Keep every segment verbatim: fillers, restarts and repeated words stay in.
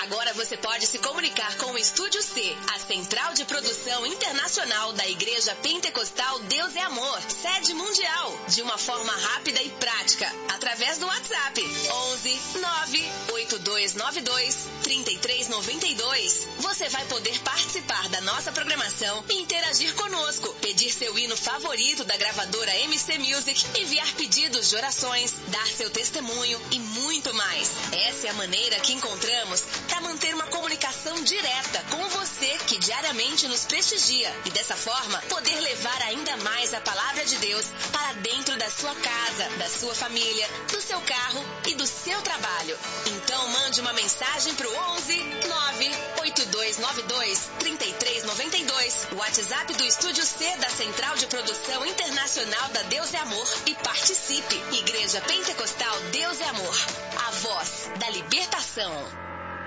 Agora você pode se comunicar com o Estúdio C, a central de produção internacional da Igreja Pentecostal Deus é Amor, sede mundial, de uma forma rápida e prática, através do WhatsApp onze nove oito dois nove dois três três nove dois. Você vai poder participar da nossa programação e interagir conosco, pedir seu hino favorito da gravadora M C Music, enviar pedidos de orações, dar seu testemunho e muito mais. Essa é a maneira que encontramos para manter uma comunicação direta com você que diariamente nos prestigia e dessa forma poder levar ainda mais a palavra de Deus para dentro da sua casa, da sua família, do seu carro e do seu trabalho. Então mande uma mensagem para o onze nove oito dois nove dois três três nove dois, o WhatsApp do Estúdio C da Central de Produção Internacional da Deus é Amor e participe. Igreja Pentecostal Deus é Amor, a voz da libertação.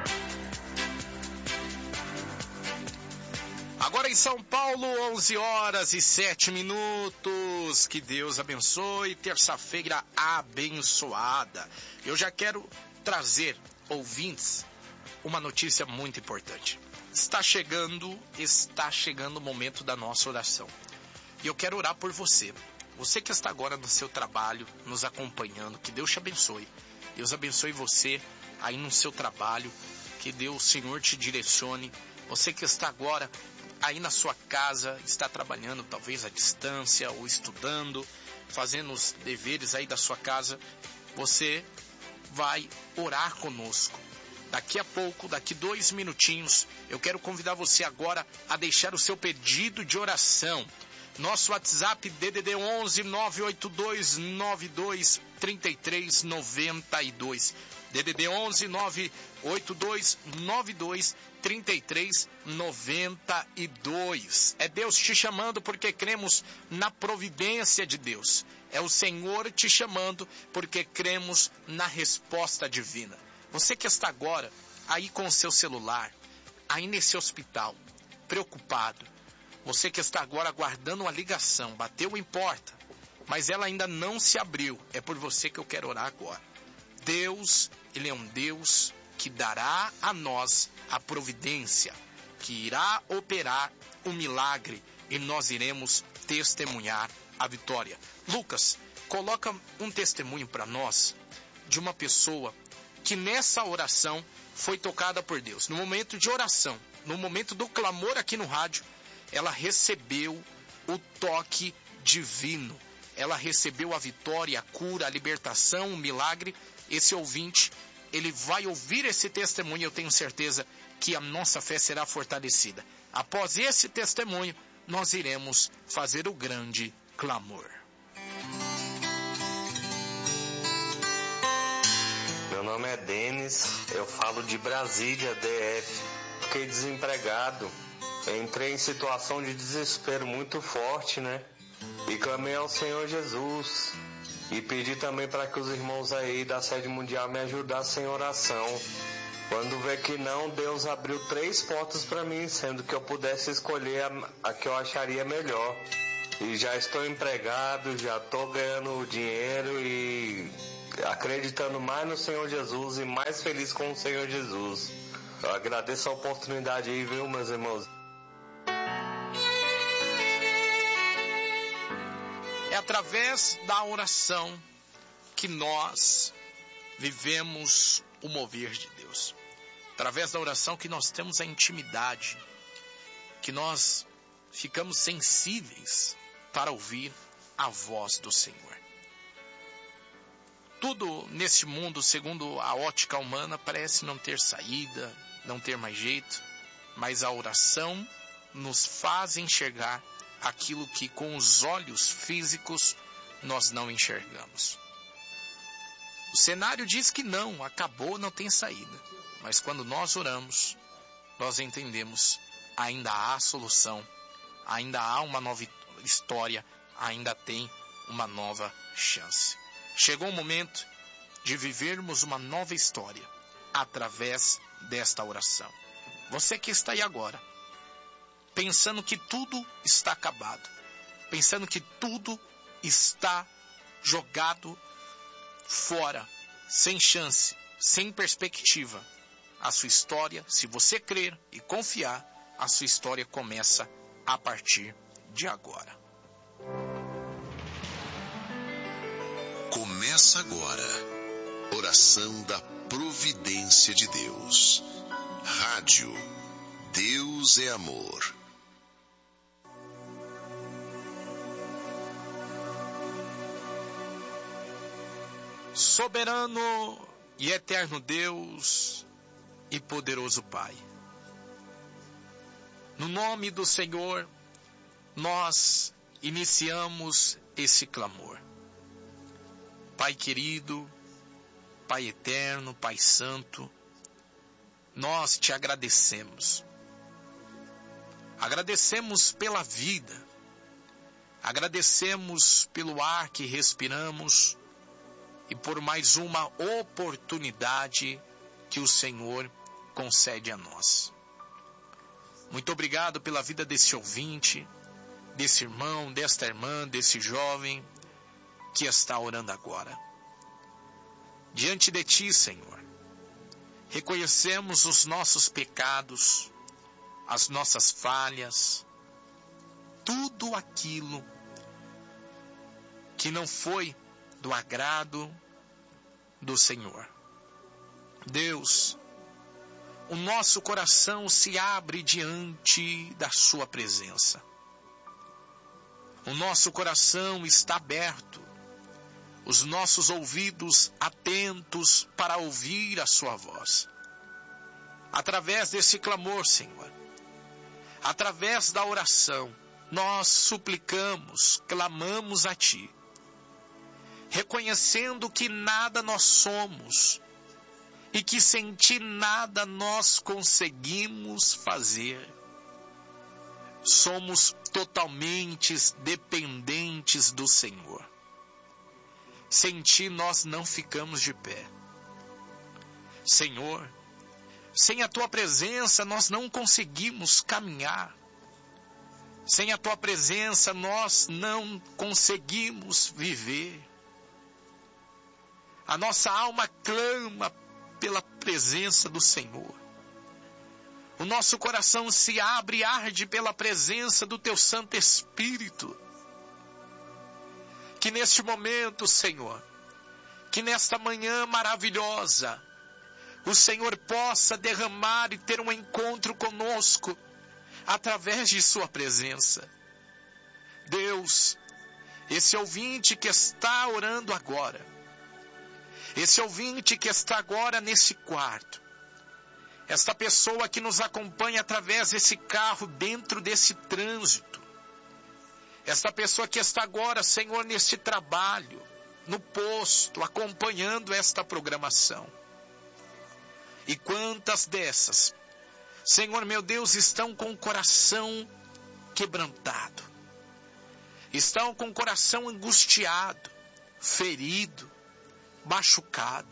Agora em São Paulo, onze horas e sete minutos. Que Deus abençoe. Terça-feira abençoada. Eu já quero trazer, ouvintes, uma notícia muito importante. Está chegando, está chegando o momento da nossa oração. E eu quero orar por você. Você que está agora no seu trabalho, nos acompanhando. Que Deus te abençoe. Deus abençoe você aí no seu trabalho. Que Deus, o Senhor, te direcione. Você que está agora aí na sua casa, está trabalhando talvez à distância ou estudando, fazendo os deveres aí da sua casa, você vai orar conosco. Daqui a pouco, daqui dois minutinhos, eu quero convidar você agora a deixar o seu pedido de oração. Nosso WhatsApp D D D onze nove oito dois nove dois três três nove dois. D D D onze nove oito dois nove dois três três nove dois. É Deus te chamando porque cremos na providência de Deus. É o Senhor te chamando porque cremos na resposta divina. Você que está agora aí com o seu celular, aí nesse hospital, preocupado. Você que está agora aguardando uma ligação, bateu em porta, mas ela ainda não se abriu. É por você que eu quero orar agora. Deus, Ele é um Deus que dará a nós a providência, que irá operar o milagre e nós iremos testemunhar a vitória. Lucas, coloca um testemunho para nós de uma pessoa que nessa oração foi tocada por Deus. No momento de oração, no momento do clamor aqui no rádio, ela recebeu o toque divino. Ela recebeu a vitória, a cura, a libertação, o milagre. Esse ouvinte, ele vai ouvir esse testemunho, eu tenho certeza que a nossa fé será fortalecida. Após esse testemunho, nós iremos fazer o grande clamor. Meu nome é Denis, eu falo de Brasília, D F. Fiquei desempregado, entrei em situação de desespero muito forte, né? E clamei ao Senhor Jesus. E pedi também para que os irmãos aí da sede mundial me ajudassem em oração. Quando vê que não, Deus abriu três portas para mim, sendo que eu pudesse escolher a, a que eu acharia melhor. E já estou empregado, já estou ganhando dinheiro e acreditando mais no Senhor Jesus e mais feliz com o Senhor Jesus. Eu agradeço a oportunidade aí, viu, meus irmãos? É através da oração que nós vivemos o mover de Deus. Através da oração que nós temos a intimidade, que nós ficamos sensíveis para ouvir a voz do Senhor. Tudo nesse mundo, segundo a ótica humana, parece não ter saída, não ter mais jeito, mas a oração nos faz enxergar aquilo que com os olhos físicos nós não enxergamos. O cenário diz que não, acabou, não tem saída. Mas quando nós oramos, nós entendemos, ainda há solução, ainda há uma nova história, ainda tem uma nova chance. Chegou o momento de vivermos uma nova história através desta oração. Você que está aí agora, pensando que tudo está acabado, pensando que tudo está jogado fora, sem chance, sem perspectiva. a sua história, se você crer e confiar, a sua história começa a partir de agora. Começa agora, oração da providência de Deus. Rádio Deus é Amor. Soberano e eterno Deus e poderoso Pai, no nome do Senhor, nós iniciamos esse clamor. Pai querido, Pai eterno, Pai santo, nós te agradecemos. Agradecemos pela vida, agradecemos pelo ar que respiramos e por mais uma oportunidade que o Senhor concede a nós. Muito obrigado pela vida desse ouvinte, desse irmão, desta irmã, desse jovem que está orando agora. Diante de ti, Senhor, reconhecemos os nossos pecados, as nossas falhas, tudo aquilo que não foi do agrado do Senhor. Deus, o nosso coração se abre diante da sua presença. O nosso coração está aberto, os nossos ouvidos atentos para ouvir a sua voz. Através desse clamor, Senhor, através da oração, nós suplicamos, clamamos a ti, reconhecendo que nada nós somos e que sem ti nada nós conseguimos fazer. Somos totalmente dependentes do Senhor. Sem ti nós não ficamos de pé. Senhor, sem a tua presença nós não conseguimos caminhar. Sem a tua presença nós não conseguimos viver. A nossa alma clama pela presença do Senhor. O nosso coração se abre e arde pela presença do teu Santo Espírito. Que neste momento, Senhor, que nesta manhã maravilhosa, o Senhor possa derramar e ter um encontro conosco através de sua presença. Deus, esse ouvinte que está orando agora, esse ouvinte que está agora nesse quarto, esta pessoa que nos acompanha através desse carro, dentro desse trânsito, esta pessoa que está agora, Senhor, nesse trabalho, no posto, acompanhando esta programação. E quantas dessas, Senhor meu Deus, estão com o coração quebrantado, estão com o coração angustiado, ferido, machucado,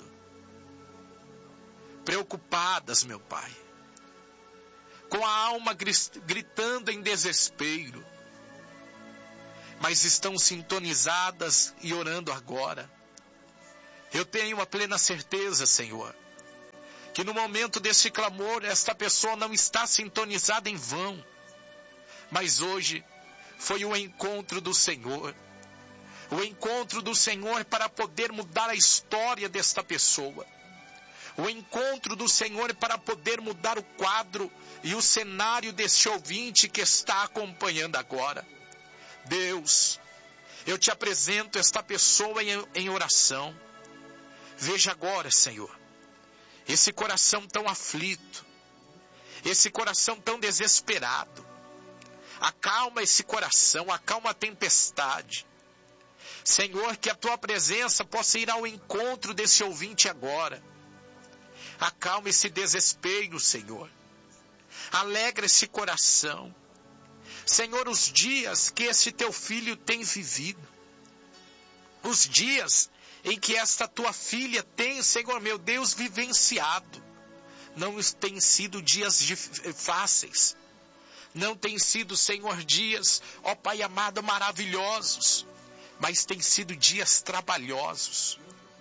preocupadas, meu Pai, com a alma gritando em desespero, mas estão sintonizadas e orando agora. Eu tenho a plena certeza, Senhor, que no momento desse clamor, esta pessoa não está sintonizada em vão, mas hoje foi o encontro do Senhor, o encontro do Senhor para poder mudar a história desta pessoa, o encontro do Senhor para poder mudar o quadro e o cenário deste ouvinte que está acompanhando agora. Deus, eu te apresento esta pessoa em, em oração. Veja agora, Senhor, esse coração tão aflito, esse coração tão desesperado. Acalma esse coração, acalma a tempestade. Senhor, que a tua presença possa ir ao encontro desse ouvinte agora. Acalma esse desespero, Senhor. Alegra esse coração. Senhor, os dias que esse teu filho tem vivido, os dias em que esta tua filha tem, Senhor meu Deus, vivenciado, não têm sido dias fáceis, não têm sido, Senhor, dias, ó Pai amado, maravilhosos, mas têm sido dias trabalhosos,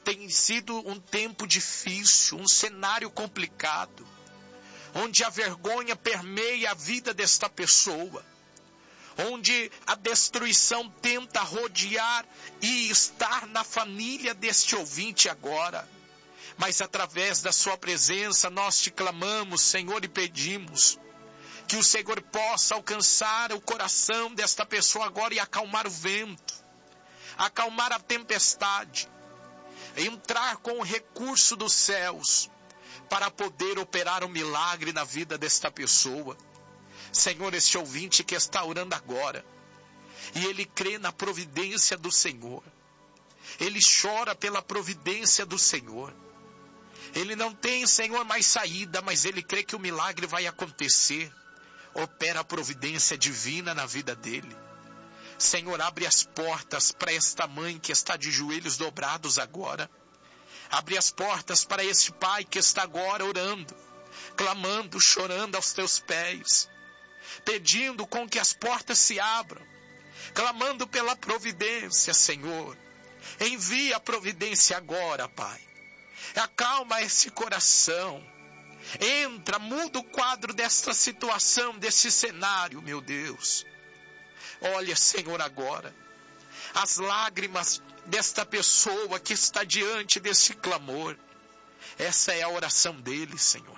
tem sido um tempo difícil, um cenário complicado, onde a vergonha permeia a vida desta pessoa, onde a destruição tenta rodear e estar na família deste ouvinte agora. Mas através da sua presença nós te clamamos, Senhor, e pedimos que o Senhor possa alcançar o coração desta pessoa agora e acalmar o vento, acalmar a tempestade, entrar com o recurso dos céus para poder operar um milagre na vida desta pessoa. Senhor, este ouvinte que está orando agora, e ele crê na providência do Senhor, ele chora pela providência do Senhor, ele não tem, Senhor, mais saída, mas ele crê que o milagre vai acontecer. Opera a providência divina na vida dele. Senhor, abre as portas para esta mãe que está de joelhos dobrados agora. Abre as portas para este pai que está agora orando, clamando, chorando aos teus pés, pedindo com que as portas se abram, clamando pela providência, Senhor. Envia a providência agora, Pai. Acalma esse coração. Entra, muda o quadro desta situação, desse cenário, meu Deus. Olha, Senhor, agora as lágrimas desta pessoa que está diante desse clamor. Essa é a oração dele, Senhor.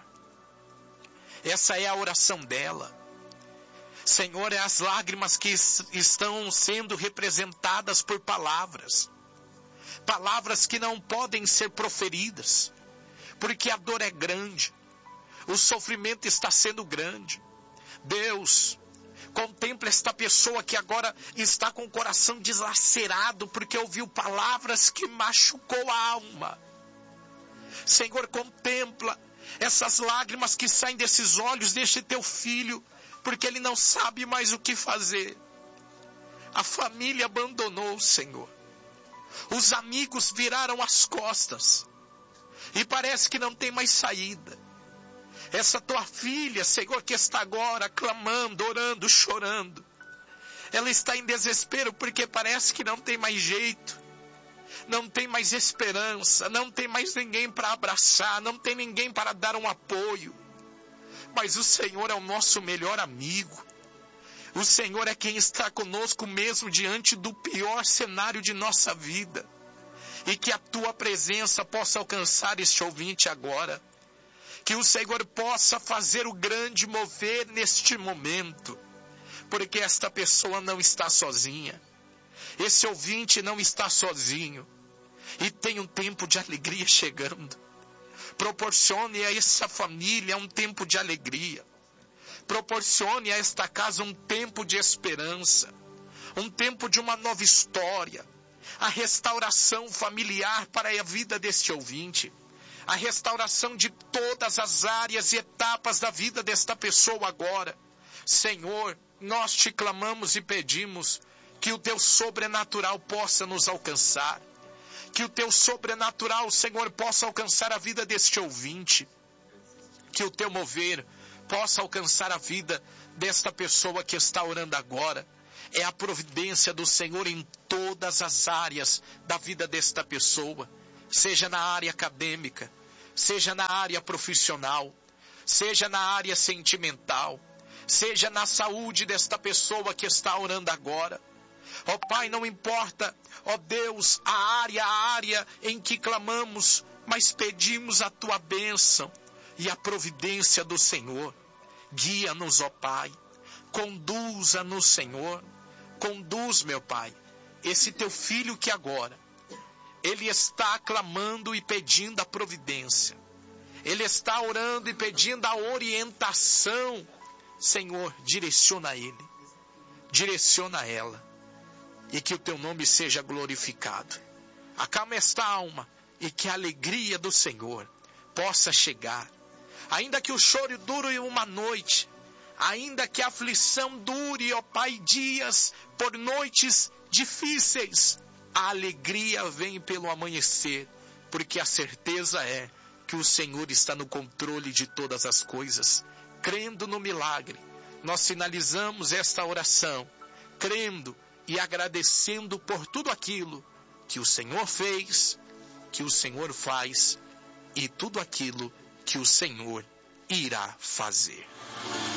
Essa é a oração dela. Senhor, é as lágrimas que estão sendo representadas por palavras. Palavras que não podem ser proferidas, porque a dor é grande, o sofrimento está sendo grande. Deus, contempla esta pessoa que agora está com o coração dilacerado, porque ouviu palavras que machucou a alma. Senhor, contempla essas lágrimas que saem desses olhos deste teu filho, porque ele não sabe mais o que fazer. A família abandonou, Senhor. Os amigos viraram as costas. E parece que não tem mais saída. Essa tua filha, Senhor, que está agora clamando, orando, chorando. Ela está em desespero porque parece que não tem mais jeito. Não tem mais esperança. Não tem mais ninguém para abraçar. Não tem ninguém para dar um apoio. Mas o Senhor é o nosso melhor amigo. O Senhor é quem está conosco mesmo diante do pior cenário de nossa vida. E que a tua presença possa alcançar este ouvinte agora. Que o Senhor possa fazer o grande mover neste momento. Porque esta pessoa não está sozinha. Esse ouvinte não está sozinho. E tem um tempo de alegria chegando. Proporcione a essa família um tempo de alegria. Proporcione a esta casa um tempo de esperança, um tempo de uma nova história, a restauração familiar para a vida deste ouvinte, a restauração de todas as áreas e etapas da vida desta pessoa agora. Senhor, nós te clamamos e pedimos que o teu sobrenatural possa nos alcançar, que o teu sobrenatural, Senhor, possa alcançar a vida deste ouvinte, que o teu mover possa alcançar a vida desta pessoa que está orando agora. É a providência do Senhor em todas as áreas da vida desta pessoa, seja na área acadêmica, seja na área profissional, seja na área sentimental, seja na saúde desta pessoa que está orando agora. Ó Pai, não importa, ó Deus, a área, a área em que clamamos, mas pedimos a tua bênção e a providência do Senhor. Guia-nos, ó Pai, conduza-nos, Senhor, conduz, meu Pai, esse teu filho que agora, ele está clamando e pedindo a providência, ele está orando e pedindo a orientação. Senhor, direciona ele, direciona ela, e que o teu nome seja glorificado. Acalma esta alma e que a alegria do Senhor possa chegar. Ainda que o choro dure uma noite, ainda que a aflição dure, ó Pai, dias por noites difíceis, a alegria vem pelo amanhecer, porque a certeza é que o Senhor está no controle de todas as coisas. Crendo no milagre, nós finalizamos esta oração, crendo e agradecendo por tudo aquilo que o Senhor fez que o Senhor faz e tudo aquilo que o Senhor irá fazer.